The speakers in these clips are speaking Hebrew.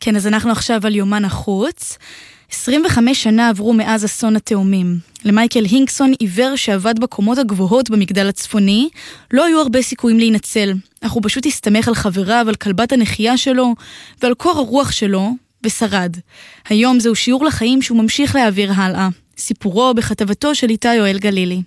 כן, אז אנחנו עכשיו על יומן החוץ. 25 שנה עברו מאז אסון התאומים. למייקל הינקסון, עיוור שעבד בקומות הגבוהות במגדל הצפוני, לא היו הרבה סיכויים להינצל. אך הוא פשוט הסתמך על חבריו, על כלבת הנחייה שלו ועל קור הרוח שלו, ושרד. היום זהו שיעור לחיים שהוא ממשיך להעביר הלאה. סיפורו בכתבתו של איתי יואל גלילי.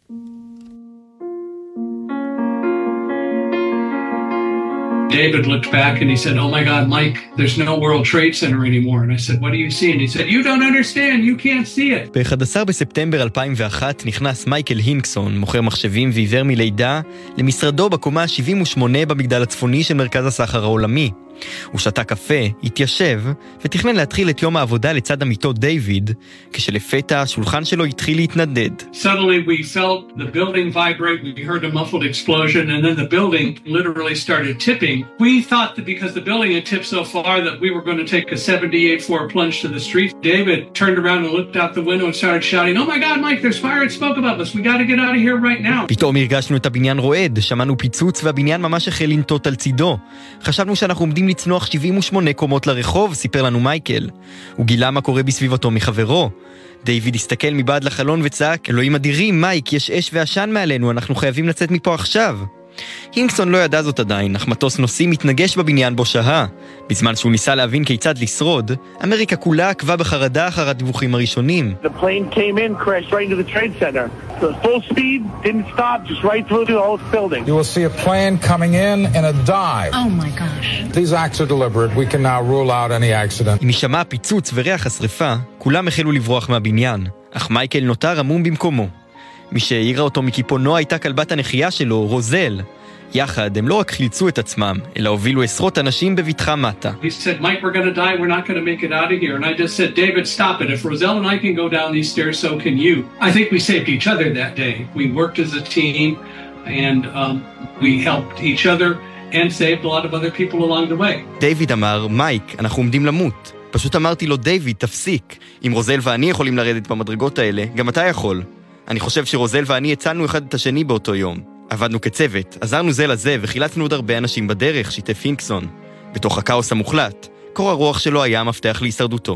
David looked back and he said, "Oh my God, Mike, there's no World Trade Center anymore." And I said, "What do you see?" And he said, "You don't understand, you can't see it." ב-11 בספטמבר 2001 נכנס מייקל הינקסון, מוכר מחשבים ועיוור מלידה, למשרדו בקומה 78 במגדל הצפוני של מרכז הסחר העולמי. הוא שתה קפה, התיישב, ותכנן להתחיל את יום העבודה לצד עמיתו דיוויד, כשלפתע השולחן שלו התחיל להתנדד. Suddenly we felt the building vibrate, we heard a muffled explosion, and then the building literally started tipping. We thought that because the building had tipped so far that we were going to take a 78-4 plunge to the street. David turned around and looked out the window and started shouting, "Oh my God, Mike, there's fire and smoke above us. We got to get out of here right now." פתאום הרגשנו את הבניין רועד, שמענו פיצוץ והבניין ממש החל לנטות על צידו. חשבנו שאנחנו עומדים לצנוח 78 קומות לרחוב, סיפר לנו מייקל. הוא גילה מה קורה בסביבתו מחברו. דיוויד הסתכל מבעד לחלון וצעק, "אלוהים אדירים, מייק, יש אש ועשן מעלינו, אנחנו חייבים לצאת מפה עכשיו." הינקסון לא ידע זאת עדיין, אך מטוס נוסעים התנגש בבניין בו שהה. בזמן שהוא ניסה להבין כיצד לשרוד, אמריקה כולה עקבה בחרדה אחר הדיווחים הראשונים. The plane came in, crashed right into the trade center. The full speed didn't stop, just right through the whole building. You will see a plane coming in and a dive. Oh my gosh. These acts are deliberate. We can now rule out any accident. עם הישמע פיצוץ וריח השריפה, כולם החלו לברוח מהבניין, אך מייקל נותר עמום במקומו. מי שהעירה אותו מכיפונו הייתה כלבת הנחייה שלו, רוזל. יחד הם לא רק חילצו את עצמם, אלא הובילו עשרות אנשים בבטחה מטה. He said, "Mike, we're going to die. We're not going to make it out of here." And I just said, "David, stop it. If Roselle and I can go down these stairs, so can you." I think we saved each other that day. We worked as a team, and we helped each other and saved a lot of other people along the way. דיוויד אמר, "מייק, אנחנו עומדים למות." פשוט אמרתי לו, "דיוויד, תפסיק. אם רוזל ואני יכולים לרדת במדרגות האלה, גם אתה יכול." אני חושב שרוזל ואני הצלנו אחד את השני באותו יום. עבדנו כצוות, עזרנו זה לזה וחילצנו עוד הרבה אנשים בדרך, שיתף הינקסון. בתוך הכאוס המוחלט, קור הרוח שלו היה המפתח להישרדותו.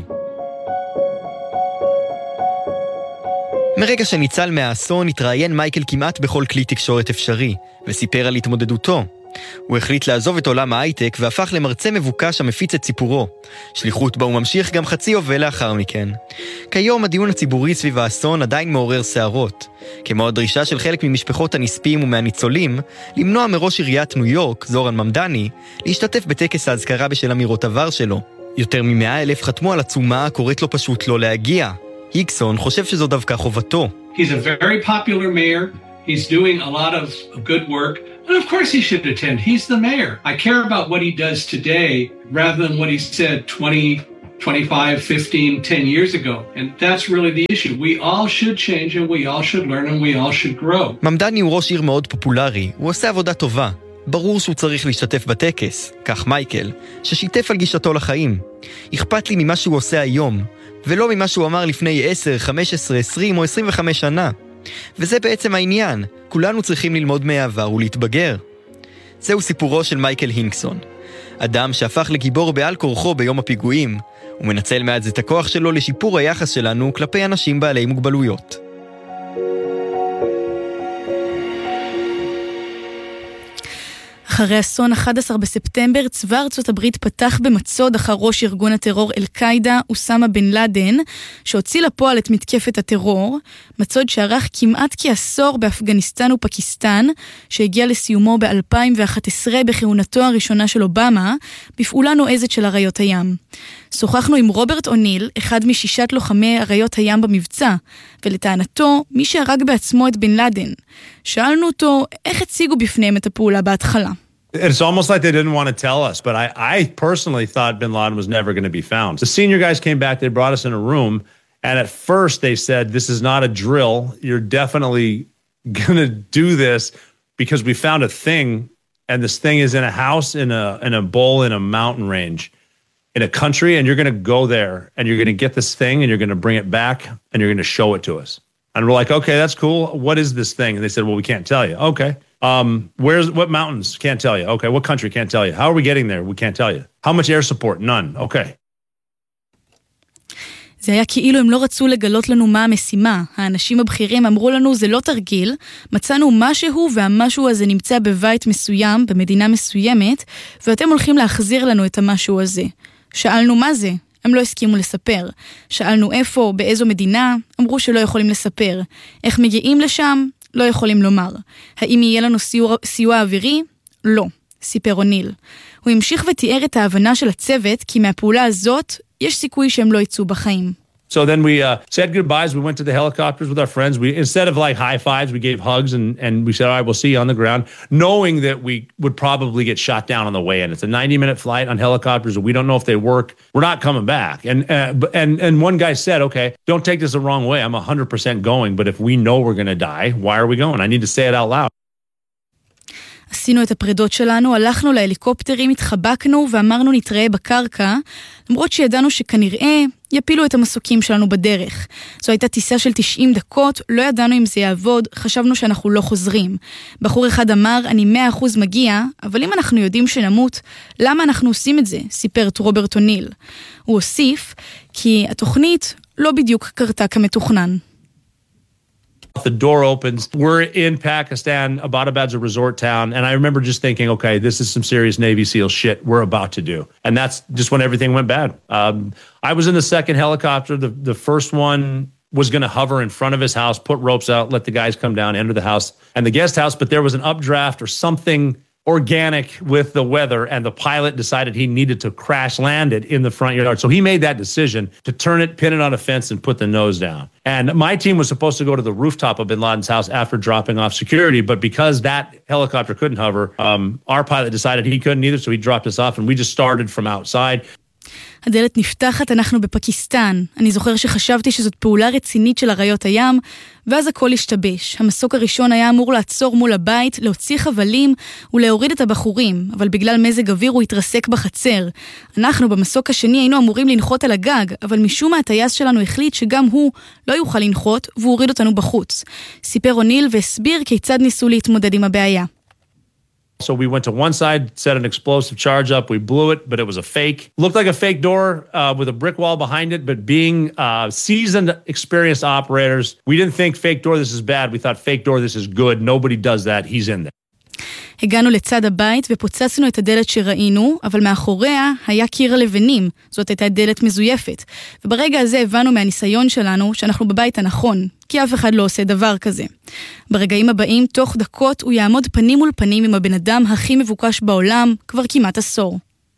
מרגע שניצל מהאסון, התראיין מייקל כמעט בכל כלי תקשורת אפשרי, וסיפר על התמודדותו. הוא החליט לעזוב את עולם ההייטק והפך למרצה מבוקש המפיץ את סיפורו. שליחות בה הוא ממשיך גם חצי יובל לאחר מכן. כיום הדיון הציבורי סביב האסון עדיין מעורר שערות. כמו הדרישה של חלק ממשפחות הנספים ומהניצולים, למנוע מראש עיריית ניו יורק, זורן ממדני, להשתתף בטקס ההזכרה בשל אמירות עבר שלו. יותר מ100,000 חתמו על עצומה הקוראת לו פשוט לא להגיע. הינקסון חושב שזו דווקא חובתו. He's a very popular mayor. He's doing a lot of good work. And of course he should attend. He's the mayor. I care about what he does today rather than what he said 20, 25, 15, 10 years ago. And that's really the issue. We all should change and we all should learn and we all should grow. ממדני הוא ראש עיר מאוד פופולרי. הוא עושה עבודה טובה. ברור שהוא צריך להשתתף בטקס. כך מייקל, ששיתף על גישתו לחיים. אכפת לי ממה שהוא עושה היום, ולא ממה שהוא אמר לפני 10, 15, 20 או 25 שנה. וזה בעצם העניין, כולנו צריכים ללמוד מהעבר ולהתבגר. זהו סיפורו של מייקל הינקסון. אדם שהפך לגיבור בעל כורחו ביום הפיגועים, ומנצל מעט את הכוח שלו לשיפור היחס שלנו כלפי אנשים בעלי מוגבלויות. אחרי אסון 11 בספטמבר, צבא ארצות הברית פתח במצוד אחר ראש ארגון הטרור אל-קאידה, אוסמה בן לאדן, שהוציא לפועל את מתקפת הטרור, מצוד שערך כמעט כעשור באפגניסטן ופקיסטן, שהגיע לסיומו ב-2011 בכהונתו הראשונה של אובמה, בפעולה נועזת של אריות הים. שוחחנו עם רוברט אוניל, אחד מ6 לוחמי אריות הים במבצע, ולטענתו, מי שהרג בעצמו את בן לאדן. שאלנו אותו, איך הציגו בפניהם את הפעולה בהתחלה? It's almost like they didn't want to tell us, but I personally thought bin Laden was never going to be found. The senior guys came back, they brought us in a room, and at first they said, "This is not a drill, you're definitely going to do this because we found a thing, and this thing is in a house, in a bowl, in a mountain range, in a country, and you're going to go there, and you're going to get this thing, and you're going to bring it back, and you're going to show it to us." And we're like, "Okay, that's cool. What is this thing?" And they said, "Well, we can't tell you." "Okay, What mountains? Can't tell you. Okay, what country? Can't tell you. How are we getting there? We can't tell you. How much air support? None. Okay. זה היה כאילו הם לא רצו לגלות לנו מה המשימה. האנשים הבכירים אמרו לנו, זה לא תרגיל, מצאנו משהו והמשהו הזה נמצא בבית מסוים, במדינה מסוימת, ואתם הולכים להחזיר לנו את המשהו הזה. שאלנו מה זה? הם לא הסכימו לספר. שאלנו איפה, באיזו מדינה, אמרו שלא יכולים לספר. איך מגיעים לשם? לא יכולים לומר. האם יהיה לנו סיוע אווירי? לא, סיפר אוניל. הוא המשיך ותיאר את ההבנה של הצוות, כי מהפעולה הזאת יש סיכוי שהם לא יצאו בחיים. So then we said goodbyes. We went to the helicopters with our friends. We, instead of like high fives, we gave hugs and we said, all right, we'll see you on the ground, knowing that we would probably get shot down on the way in. It's a 90-minute flight on helicopters. We don't know if they work. We're not coming back. And one guy said, okay, don't take this the wrong way. I'm 100% going, but if we know we're going to die, why are we going? I need to say it out loud. עשינו את הפרידות שלנו, הלכנו להליקופטרים, התחבקנו ואמרנו נתראה בקרקע, למרות שידענו שכנראה יפילו את המסוקים שלנו בדרך. זו הייתה טיסה של 90 דקות, לא ידענו אם זה יעבוד, חשבנו שאנחנו לא חוזרים. בחור אחד אמר, אני 100% מגיע, אבל אם אנחנו יודעים שנמות, למה אנחנו עושים את זה? סיפר את רוברט אוניל. הוא הוסיף, כי התוכנית לא בדיוק קרתה כמתוכנן. The door opens. We're in Pakistan. Abbottabad's a resort town. And I remember just thinking, okay, this is some serious Navy SEAL shit we're about to do. And that's just when everything went bad. I was in the second helicopter. The first one was going to hover in front of his house, put ropes out, let the guys come down, enter the house and the guest house. But there was an updraft or something organic with the weather, and the pilot decided he needed to crash land it in the front yard. So he made that decision to turn it, pin it on a fence, and put the nose down. And my team was supposed to go to the rooftop of bin Laden's house after dropping off security, but because that helicopter couldn't hover, our pilot decided he couldn't either, so he dropped us off, and we just started from outside. הדלת נפתחת, אנחנו בפקיסטן. אני זוכר שחשבתי שזאת פעולה רצינית של אריות הים, ואז הכל השתבש. המסוק הראשון היה אמור לעצור מול הבית, להוציא חבלים ולהוריד את הבחורים, אבל בגלל מזג אוויר הוא התרסק בחצר. אנחנו במסוק השני היינו אמורים לנחות על הגג, אבל משום מה הטייס שלנו החליט שגם הוא לא יוכל לנחות, והוא הוריד אותנו בחוץ. סיפר אוניל והסביר כיצד ניסו להתמודד עם הבעיה. So we went to one side, set an explosive charge up. We blew it, but it was a fake. Looked like a fake door with a brick wall behind it, but being seasoned, experienced operators, we didn't think fake door, this is bad. We thought fake door, this is good. Nobody does that. He's in there. הגענו לצד הבית ופוצצנו את הדלת שראינו, אבל מאחוריה היה קיר הלבנים. זאת הייתה דלת מזויפת. וברגע הזה הבנו מהניסיון שלנו שאנחנו בבית הנכון, כי אף אחד לא עושה דבר כזה. ברגעים הבאים, תוך דקות, הוא יעמוד פנים מול פנים עם הבן אדם הכי מבוקש בעולם, כבר כמעט עשור.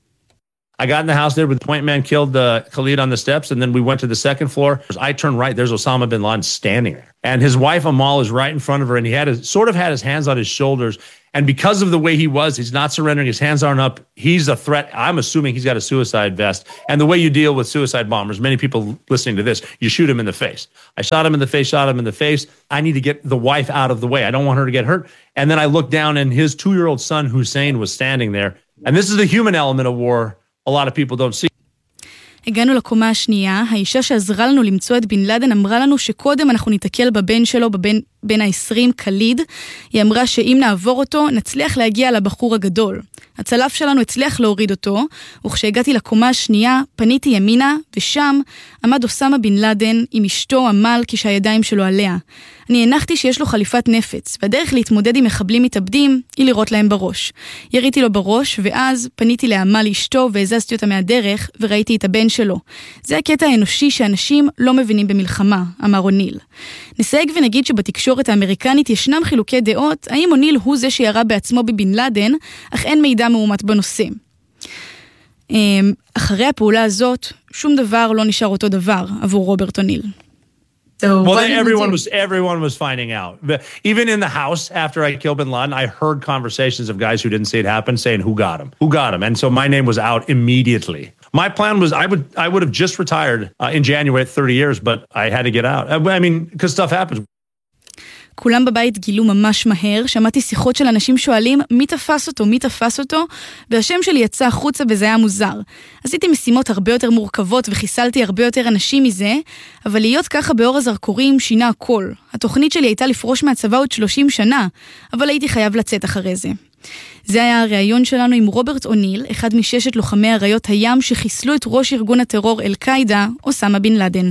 I got in the house there with the point man killed Khalid on the steps, and then we went to the second floor. I turned right, there's Osama bin Laden standing there. And his wife Amal is right in front of her, and he had sort of had his hands on his shoulders. And because of the way he was, he's not surrendering, his hands aren't up. He's a threat. I'm assuming he's got a suicide vest. And the way you deal with suicide bombers, many people listening to this, you shoot him in the face. I shot him in the face, shot him in the face. I need to get the wife out of the way. I don't want her to get hurt. And then I looked down, and his 2-year-old son, Hussein, was standing there. And this is the human element of war. A lot of people don't see. הגענו לקומה השנייה, האישה שעזרה לנו למצוא את בן לאדן אמרה לנו שקודם אנחנו ניתקל בבן שלו, בן ה-20, קליד. היא אמרה שאם נעבור אותו, נצליח להגיע לבחור הגדול. הצלף שלנו הצליח להוריד אותו, וכשהגעתי לקומה השנייה, פניתי ימינה, ושם עמד אוסמה בן לאדן עם אשתו אמל כשהידיים שלו עליה. אני הנחתי שיש לו חליפת נפץ, והדרך להתמודד עם מחבלים מתאבדים היא לירות להם בראש. יריתי לו בראש, ואז פניתי לאמל אשתו והזזתי אותה מהדרך, וראיתי את הבן שלו. זה הקטע האנושי שאנשים לא מבינים במלחמה, אמר אוניל. נסייג ונגיד שבתקשורת האמריקנית ישנם חילוקי דעות, האם אוניל הוא זה שירה בעצמו בבן לאדן, אך אין מידע מאומת בנושא. אחרי הפעולה הזאת, שום דבר לא נשאר אותו דבר עבור רוברט אוניל. Well, everyone was finding out. Even in the house after I killed bin Laden, I heard conversations of guys who didn't see it happen saying, who got him? And so my name was out immediately. My plan was I would have just retired in January at 30 years, but I had to get out. I mean, because stuff happens. כולם בבית גילו ממש מהר, שמעתי שיחות של אנשים שואלים מי תפס אותו, מי תפס אותו, והשם שלי יצא החוצה וזה היה מוזר. עשיתי משימות הרבה יותר מורכבות וחיסלתי הרבה יותר אנשים מזה, אבל להיות ככה באור הזרקורים שינה הכל. התוכנית שלי הייתה לפרוש מהצבא עוד 30 שנה, אבל הייתי חייב לצאת אחרי זה. זה היה הראיון שלנו עם רוברט אוניל, אחד מששת לוחמי אריות הים שחיסלו את ראש ארגון הטרור אל-קאידה, אוסמה בן לאדן.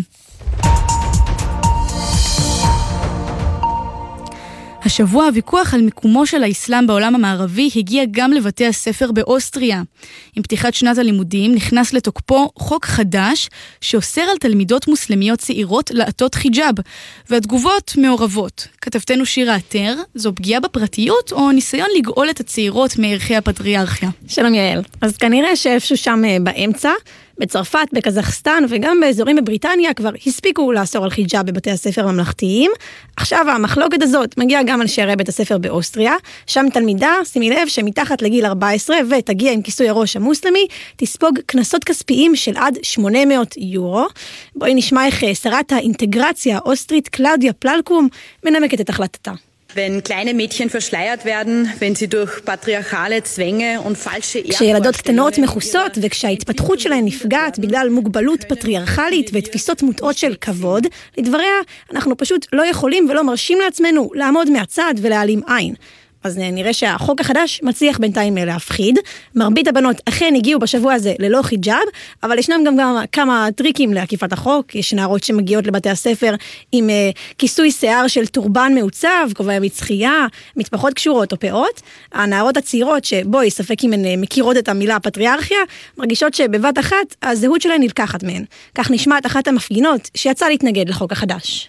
השבוע הוויכוח על מיקומו של האסלאם בעולם המערבי הגיע גם לבתי הספר באוסטריה. עם פתיחת שנת הלימודים נכנס לתוקפו חוק חדש שאוסר על תלמידות מוסלמיות צעירות לעטות חיג'אב, והתגובות מעורבות. כתבתנו שירה עטר, זו פגיעה בפרטיות או ניסיון לגאול את הצעירות מערכי הפטריארכיה? שלום יעל. אז כנראה שאיפשהו שם באמצע, בצרפת, בקזחסטן וגם באזורים בבריטניה כבר הספיקו לאסור על חיג'אב בבתי הספר ממלכתיים. עכשיו המחלוקת הזאת מגיעה גם על שערי בית הספר באוסטריה, שם תלמידה, שימי לב, שמתחת לגיל 14 ותגיע עם כיסוי הראש המוסלמי, תספוג קנסות כספיים של עד 800 יורו. בואי נשמע איך שרת האינטגרציה האוסטרית קלאודיה פללקום מנמקת את החלטתה. Wenn kleine Mädchen verschleiert werden, wenn sie durch patriarchale Zwänge und falsche כשילדות קטנות מכוסות וכשההתפתחות שלהן נפגעת בגלל מוגבלות פטריארכלית ותפיסות מוטעות של כבוד, לדבריה אנחנו פשוט לא יכולים ולא מרשים לעצמנו לעמוד מהצד ולהעלים עין. אז נראה שהחוק החדש מצליח בינתיים להפחיד. מרבית הבנות אכן הגיעו בשבוע הזה ללא חיג'אב, אבל ישנם גם כמה טריקים לעקיפת החוק. יש נערות שמגיעות לבתי הספר עם כיסוי שיער של טורבן מעוצב, כובע מצחייה, מטפחות קשורות או פאות. הנערות הצעירות שבואי ספק אם הן מכירות את המילה פטריארכיה, מרגישות שבבת אחת הזהות שלהן נלקחת מהן. כך נשמעת אחת המפגינות שיצאה להתנגד לחוק החדש.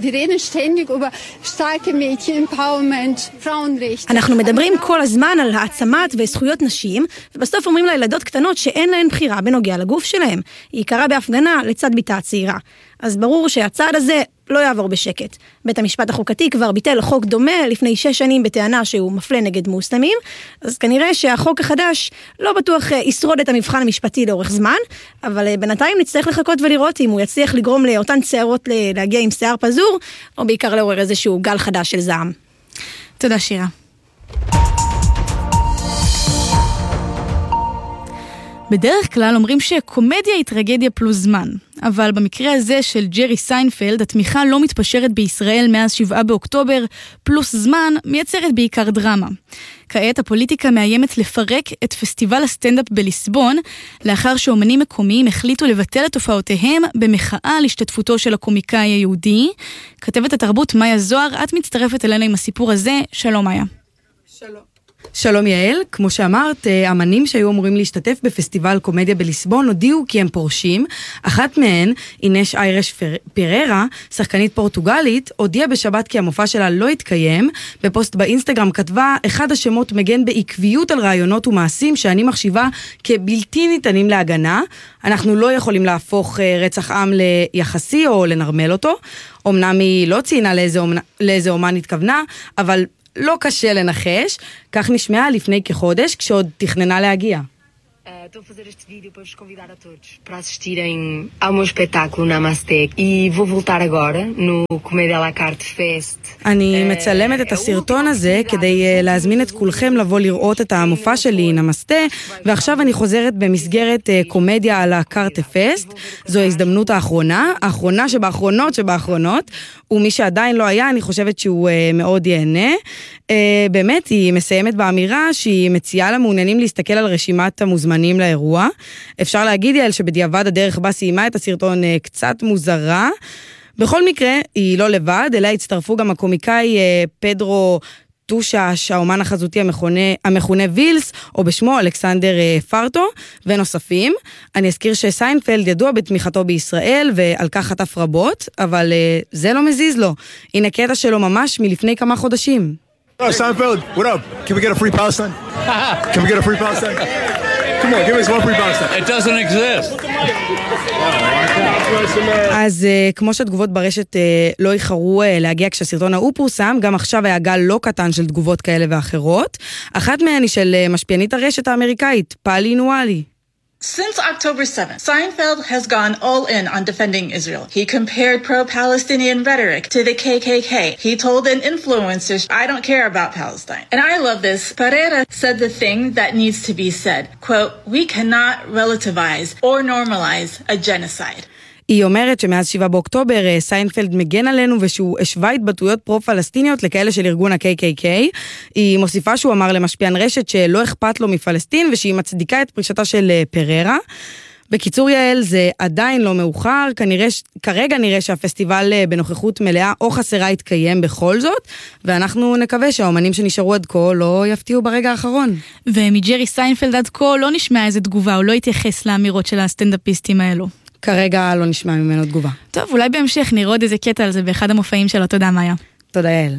אנחנו מדברים כל הזמן על העצמת וזכויות נשים, ובסוף אומרים לילדות קטנות שאין להן בחירה בנוגע לגוף שלהם. היא קרה בהפגנה לצד ביתה הצעירה. אז ברור שהצעד הזה לא יעבור בשקט. בית המשפט החוקתי כבר ביטל חוק דומה לפני 6 שנים בטענה שהוא מפלה נגד מוסלמים, אז כנראה שהחוק החדש לא בטוח ישרוד את המבחן המשפטי לאורך זמן, אבל בינתיים נצטרך לחכות ולראות אם הוא יצליח לגרום לאותן צעירות להגיע עם שיער פזור, או בעיקר לעורר איזשהו גל חדש של זעם. תודה שירה. בדרך כלל אומרים שקומדיה היא טרגדיה פלוס זמן, אבל במקרה הזה של ג'רי סיינפלד, התמיכה לא מתפשרת בישראל מאז 7 באוקטובר, פלוס זמן מייצרת בעיקר דרמה. כעת הפוליטיקה מאיימת לפרק את פסטיבל הסטנדאפ בליסבון, לאחר שאומנים מקומיים החליטו לבטל את הופעותיהם במחאה על השתתפותו של הקומיקאי היהודי. כתבת התרבות מאיה זוהר, את מצטרפת אלינו עם הסיפור הזה. שלום מאיה. שלום. שלום יעל, כמו שאמרת, אמנים שהיו אמורים להשתתף בפסטיבל קומדיה בליסבון הודיעו כי הם פורשים. אחת מהן, אינש איירש פררה, שחקנית פורטוגלית, הודיעה בשבת כי המופע שלה לא התקיים. בפוסט באינסטגרם כתבה, אחד השמות מגן בעקביות על רעיונות ומעשים שאני מחשיבה כבלתי ניתנים להגנה. אנחנו לא יכולים להפוך רצח עם ליחסי או לנרמל אותו. אמנם היא לא ציינה לאיזה אומן התכוונה, אבל לא קשה לנחש, כך נשמעה לפני כחודש כשעוד תכננה להגיע. Estou a fazer este vídeo para vos convidar a todos para assistirem ao meu espetáculo Namaste e vou voltar agora no Comédia à la Carte Fest. אני מצלמת את הסרטון הזה כדי להזמין את כולכם לבוא לראות את המופע שלי נמסטה, ועכשיו אני חוזרת במסגרת קומדיה על הקארטה פסט. זו ההזדמנות האחרונה שבאחרונות, ומי שעדיין לא היה, אני חושבת שהוא מאוד ייהנה. באמת, היא מסיימת באמירה שהיא מציעה למעוניינים להסתכל על רשימת המוזמנים לאירוע. אפשר להגיד יעל שבדיעבד הדרך בה סיימה את הסרטון קצת מוזרה. בכל מקרה, היא לא לבד, אליה הצטרפו גם הקומיקאי פדרו טושש, האומן החזותי המכונה וילס, או בשמו אלכסנדר פרטו, ונוספים. אני אזכיר שסיינפלד ידוע בתמיכתו בישראל, ועל כך חטף רבות, אבל זה לא מזיז לו. הנה קטע שלו ממש מלפני כמה חודשים. Seinfeld, what up? Can we get a free Palestine? Can we get a free Palestine? Come on, give us one free Palestine. It doesn't exist. אז כמו שהתגובות ברשת לא איחרו להגיע כשהסרטון ההוא פורסם, גם עכשיו היה גל לא קטן של תגובות כאלה ואחרות. אחת מהן היא של משפיענית הרשת האמריקאית, פאלי נואלי. Since October 7th, Seinfeld has gone all in on defending Israel. He compared pro-Palestinian rhetoric to the KKK. He told an influencer, I don't care about Palestine. And I love this. Pereira said the thing that needs to be said. Quote, we cannot relativize or normalize a genocide. היא אומרת שמאז 7 באוקטובר סיינפלד מגן עלינו ושהוא השווה התבטאויות פרו-פלסטיניות לכאלה של ארגון ה-KKK. היא מוסיפה שהוא אמר למשפיען רשת שלא אכפת לו מפלסטין ושהיא מצדיקה את פרישתה של פררה. בקיצור יעל, זה עדיין לא מאוחר, כרגע נראה שהפסטיבל בנוכחות מלאה או חסרה יתקיים בכל זאת, ואנחנו נקווה שהאומנים שנשארו עד כה לא יפתיעו ברגע האחרון. ומג'רי סיינפלד עד כה לא נשמע איזה תגובה, הוא לא יתייחס לאמירות של הסטנדאפיסטים האלו. כרגע לא נשמע ממנו תגובה. טוב, אולי בהמשך נראה עוד איזה קטע על זה באחד המופעים שלו. תודה, מאיה. תודה, יעל.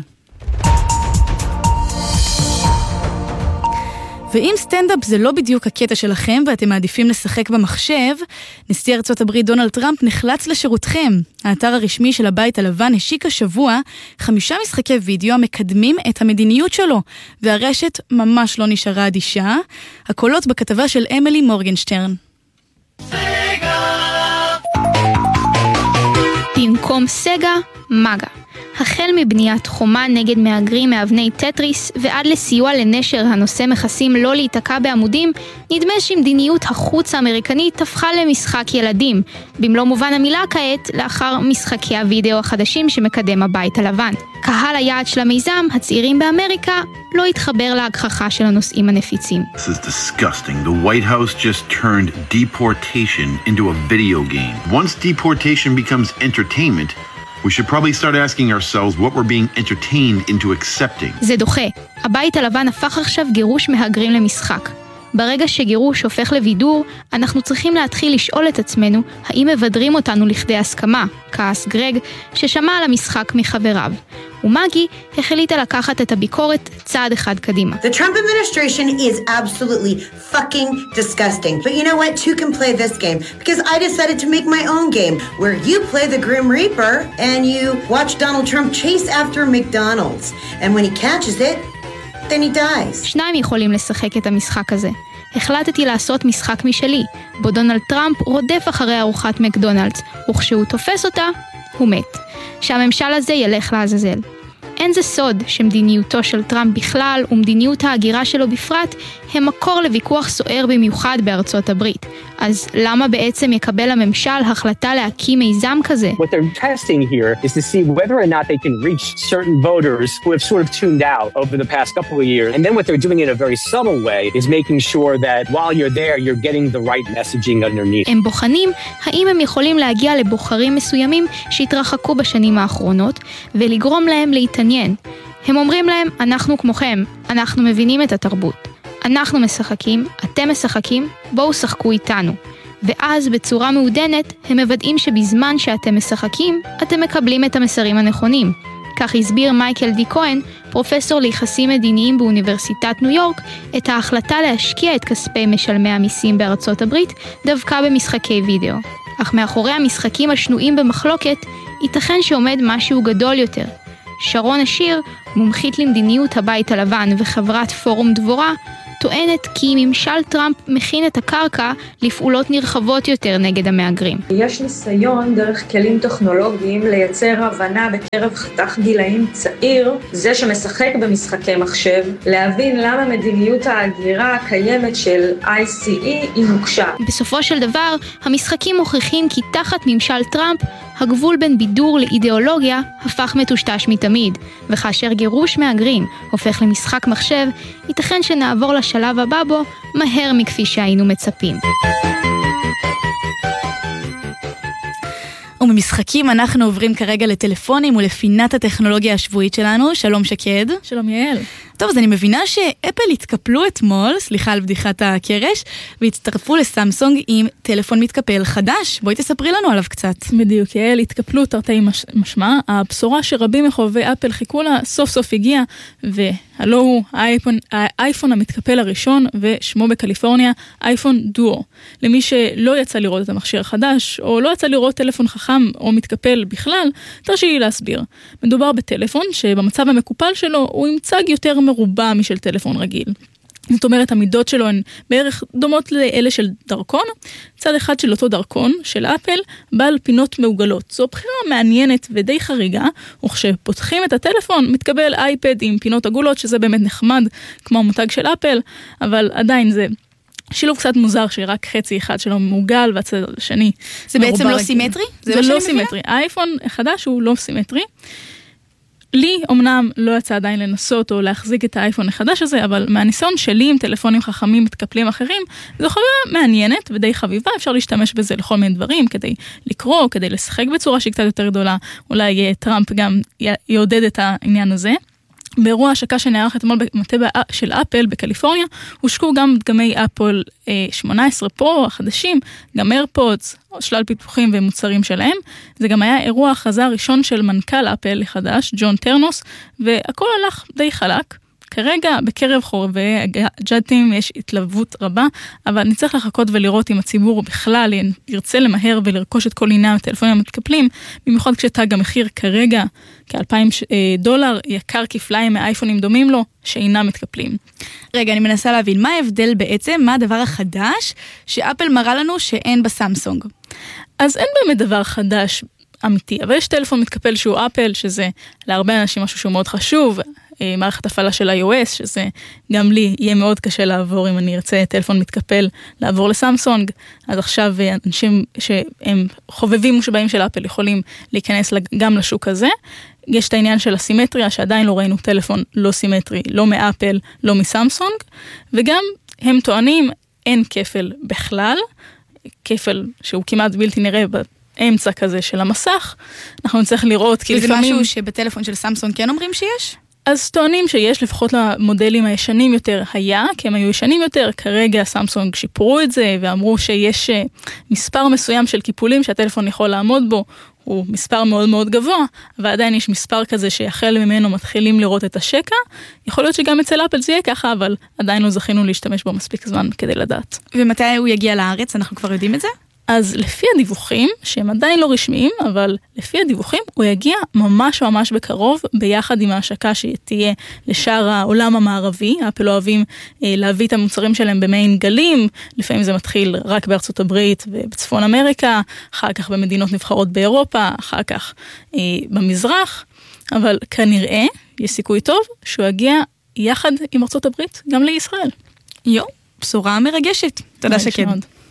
ואם סטנדאפ זה לא בדיוק הקטע שלכם ואתם מעדיפים לשחק במחשב, נשיא ארצות הברית דונלד טראמפ נחלץ לשירותכם. האתר הרשמי של הבית הלבן השיק השבוע 5 משחקי וידאו המקדמים את המדיניות שלו, והרשת ממש לא נשארה אדישה. הקולות בכתבה של אמילי מורגנשטרן. במקום סגה, מגה. החל מבניית חומה נגד מהגרים מאבני טטריס ועד לסיוע לנשר הנושא מכסים לא להיתקע בעמודים, נדמה שמדיניות החוץ האמריקנית תפכה למשחק ילדים, במלוא מובן המילה כעת לאחר משחקי הוידאו החדשים שמקדם הבית הלבן. קהל היעד של המיזם, הצעירים באמריקה, לא התחבר להגחכה של הנושאים הנפיצים. This is disgusting. The White House just turned deportation into a video game. Once deportation becomes entertainment, we should probably start asking ourselves what we're being entertained into accepting. זה דוחה. הבית הלבן הפך עכשיו גירוש מהגרים למשחק. ברגע שגירוש הופך לבידור, אנחנו צריכים להתחיל לשאול את עצמנו האם מבדרים אותנו לכדי הסכמה, כעס גרג, ששמע על המשחק מחבריו. ומגי החליטה לקחת את הביקורת צעד אחד קדימה. The Trump administration is absolutely fucking disgusting. But you know what? Two can play this game. Because I decided to make my own game where you play the Grim Reaper and you watch Donald Trump chase after McDonald's. And when he catches it, then he dies. שניים יכולים לשחק את המשחק הזה. החלטתי לעשות משחק משלי, בו דונלד טראמפ רודף אחרי ארוחת מקדונלדס, וכשהוא תופס אותה, הוא מת. שהממשל הזה ילך לעזאזל. אין זה סוד שמדיניותו של טראמפ בכלל ומדיניות ההגירה שלו בפרט הם מקור לוויכוח סוער במיוחד בארצות הברית. אז למה בעצם יקבל הממשל החלטה להקים מיזם כזה? What they're testing here is to see whether or not they can reach certain voters who have sort of tuned out over the past couple of years. And then what they're doing in a very subtle way is making sure that while you're there, you're getting the right messaging underneath. הם בוחנים האם הם יכולים להגיע לבוחרים מסוימים שהתרחקו בשנים האחרונות ולגרום להם להתעניין. הם אומרים להם, אנחנו כמוכם, אנחנו מבינים את התרבות. אנחנו משחקים, אתם משחקים, בואו שחקו איתנו. ואז בצורה מעודנת הם מוודאים שבזמן שאתם משחקים, אתם מקבלים את המסרים הנכונים. כך הסביר מייקל די כהן, פרופסור ליחסים מדיניים באוניברסיטת ניו יורק, את ההחלטה להשקיע את כספי משלמי המיסים בארצות הברית דווקא במשחקי וידאו. אך מאחורי המשחקים השנויים במחלוקת, ייתכן שעומד משהו גדול יותר. שרון השיר, מומחית למדיניות הבית הלבן וחברת פורום דבורה, טוענת כי ממשל טראמפ מכין את הקרקע לפעולות נרחבות יותר נגד המהגרים. יש ניסיון דרך כלים טכנולוגיים לייצר הבנה בקרב חתך גילאים צעיר, זה שמשחק במשחקי מחשב, להבין למה מדיניות ההגירה הקיימת של ICE היא מוקשה. בסופו של דבר, המשחקים מוכיחים כי תחת ממשל טראמפ, הגבול בין בידור לאידיאולוגיה הפך מטושטש מתמיד, וכאשר גירוש מהגרים הופך למשחק מחשב, ייתכן שנעבור לשלב הבא בו מהר מכפי שהיינו מצפים. וממשחקים אנחנו עוברים כרגע לטלפונים ולפינת הטכנולוגיה השבועית שלנו. שלום שקד. שלום יעל. טוב, אז אני מבינה שאפל התקפלו אתמול, סליחה על בדיחת הקרש, והצטרפו לסמסונג עם טלפון מתקפל חדש. בואי תספרי לנו עליו קצת. בדיוק, יעל, התקפלו תרתי משמע. הבשורה שרבים מחובבי אפל חיכו לה סוף סוף הגיע, והלא הוא האייפון המתקפל הראשון, ושמו בקליפורניה, אייפון דואו. למי שלא יצא לראות את המכשיר החדש, או לא יצא לראות טלפון חכם או מתקפל בכלל, תרשי לי להסביר. מדובר בטלפון שבמצב המקופל שלו הוא עם צג יותר מרובע משל טלפון רגיל. זאת אומרת, המידות שלו הן בערך דומות לאלה של דרכון. צד אחד של אותו דרכון, של אפל, בעל פינות מעוגלות. זו בחירה מעניינת ודי חריגה, וכשפותחים את הטלפון, מתקבל אייפד עם פינות עגולות, שזה באמת נחמד, כמו המותג של אפל, אבל עדיין זה שילוב קצת מוזר, שרק חצי אחד שלו מעוגל, והצד השני... זה בעצם לא סימטרי? זה לא סימטרי. האייפון החדש הוא לא סימטרי. לי אמנם לא יצא עדיין לנסות או להחזיק את האייפון החדש הזה, אבל מהניסיון שלי עם טלפונים חכמים מתקפלים אחרים, זו חוויה מעניינת ודי חביבה, אפשר להשתמש בזה לכל מיני דברים, כדי לקרוא, כדי לשחק בצורה שהיא קצת יותר גדולה, אולי טראמפ גם יעודד את העניין הזה. באירוע השקה שנערך אתמול במטה של אפל בקליפורניה, הושקו גם דגמי אפל 18 פרו החדשים, גם איירפודס, שלל פיתוחים ומוצרים שלהם. זה גם היה אירוע הכרזה הראשון של מנכ"ל אפל החדש, ג'ון טרנוס, והכל הלך די חלק. כרגע בקרב חורבי הג'אטים יש התלהבות רבה, אבל נצטרך לחכות ולראות אם הציבור בכלל ירצה למהר ולרכוש את כל עניין הטלפונים המתקפלים, במיוחד כשתג המחיר כרגע $2,000 יקר כפליים מאייפונים דומים לו שאינם מתקפלים. רגע, אני מנסה להבין, מה ההבדל בעצם, מה הדבר החדש שאפל מראה לנו שאין בסמסונג? אז אין באמת דבר חדש אמיתי, אבל יש טלפון מתקפל שהוא אפל, שזה להרבה אנשים משהו שהוא מאוד חשוב, מערכת הפעלה של iOS, שזה גם לי יהיה מאוד קשה לעבור אם אני ארצה טלפון מתקפל לעבור לסמסונג. אז עכשיו אנשים שהם חובבים מושבעים של אפל יכולים להיכנס גם לשוק הזה. יש את העניין של הסימטריה, שעדיין לא ראינו טלפון לא סימטרי, לא מאפל, לא מסמסונג, וגם הם טוענים אין כפל בכלל, כפל שהוא כמעט בלתי נראה באמצע כזה של המסך. אנחנו נצטרך לראות כי לפעמים... זה משהו שבטלפון של סמסונג כן אומרים שיש? אז טוענים שיש לפחות למודלים הישנים יותר היה, כי הם היו ישנים יותר, כרגע סמסונג שיפרו את זה ואמרו שיש מספר מסוים של קיפולים שהטלפון יכול לעמוד בו, הוא מספר מאוד מאוד גבוה, ועדיין יש מספר כזה שיחל ממנו מתחילים לראות את השקע, יכול להיות שגם אצל אפל זה יהיה ככה, אבל עדיין לא זכינו להשתמש בו מספיק זמן כדי לדעת. ומתי הוא יגיע לארץ? אנחנו כבר יודעים את זה? אז לפי הדיווחים, שהם עדיין לא רשמיים, אבל לפי הדיווחים הוא יגיע ממש ממש בקרוב, ביחד עם ההשקה שתהיה לשאר העולם המערבי. אפל אוהבים להביא את המוצרים שלהם במעין גלים, לפעמים זה מתחיל רק בארצות הברית ובצפון אמריקה, אחר כך במדינות נבחרות באירופה, אחר כך במזרח, אבל כנראה יש סיכוי טוב שהוא יגיע יחד עם ארצות הברית גם לישראל. בשורה מרגשת. תודה שכן.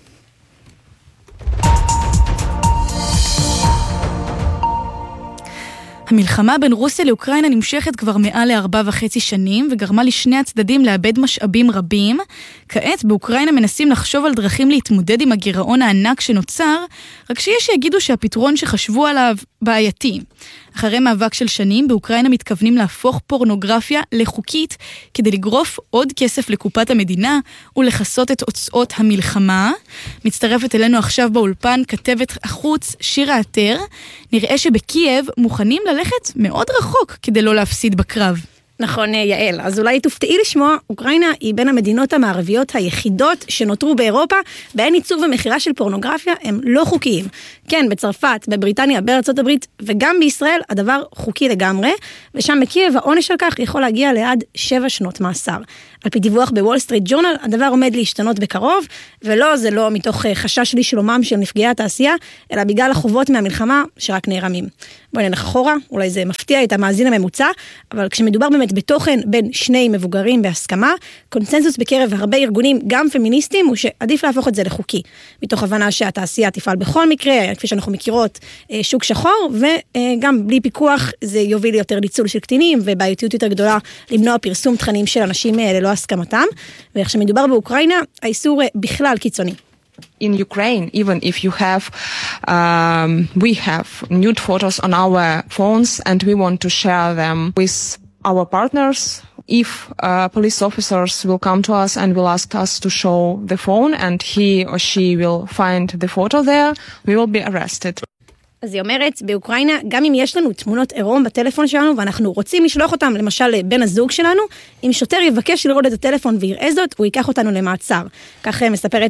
המלחמה בין רוסיה לאוקראינה נמשכת כבר מעל ל4.5 שנים, וגרמה לשני הצדדים לאבד משאבים רבים. כעת באוקראינה מנסים לחשוב על דרכים להתמודד עם הגירעון הענק שנוצר, רק שיש שיגידו שהפתרון שחשבו עליו בעייתי. אחרי מאבק של שנים, באוקראינה מתכוונים להפוך פורנוגרפיה לחוקית, כדי לגרוף עוד כסף לקופת המדינה ולחסות את הוצאות המלחמה. מצטרפת אלינו עכשיו באולפן כתבת החוץ שירה עטר. נראה שבקייב מוכנים ללכת מאוד רחוק כדי לא להפסיד בקרב. נכון, יעל. אז אולי תופתעי לשמוע, אוקראינה היא בין המדינות המערביות היחידות שנותרו באירופה, בהן ייצור ומחירה של פורנוגרפיה הם לא חוקיים. כן, בצרפת, בבריטניה, בארצות הברית וגם בישראל הדבר חוקי לגמרי, ושם בקייב העונש על כך יכול להגיע לעד 7 שנות מאסר. על פי דיווח בוול סטריט ג'ורנל, הדבר עומד להשתנות בקרוב, ולא, זה לא מתוך חשש לשלומם של נפגעי התעשייה, אלא בגלל החובות מהמלחמה שרק נערמים. בואי נלך אחורה, אולי זה מפתיע את המאזין הממוצע, אבל כשמדובר באמת בתוכן בין שני מבוגרים בהסכמה, קונצנזוס בקרב הרבה ארגונים, גם פמיניסטים, הוא שעדיף להפוך את זה לחוקי, מתוך הבנה שהתעשייה תפעל בכל מקרה, כפי שאנחנו מכירות, שוק שחור, וגם בלי פיקוח זה יוביל יותר ניצול של קטינים, ובעייתיות יותר גדולה למנוע פרסום תכנים של אנשים ללא הסכמתם, ואיך שמדובר באוקראינה, האיסור בכלל קיצוני. In Ukraine, even if you have, we have nude photos on our phones and we want to share them with our partners. If police officers will come to us and will ask us to show the phone and he or she will find the photo there, we will be arrested. אז היא אומרת, באוקראינה, גם אם יש לנו תמונות עירום בטלפון שלנו, ואנחנו רוצים לשלוח אותם, למשל, לבן הזוג שלנו, אם שוטר יבקש לראות את הטלפון ויראה זאת, הוא ייקח אותנו למעצר. כך מספרת